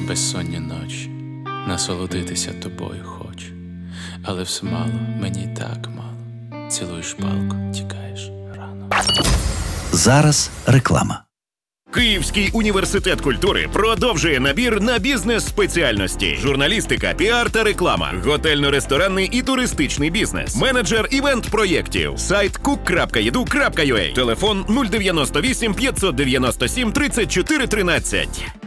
безсонні ночі, насолодитися тобою хочу. Але все мало, мені й так мало. Цілуєш палку, тікаєш рано. Зараз реклама. Київський університет культури продовжує набір на бізнес-спеціальності: журналістика, піар та реклама, готельно-ресторанний і туристичний бізнес, менеджер івент-проєктів, сайт cook.edu.ua, телефон 098 597 34 13.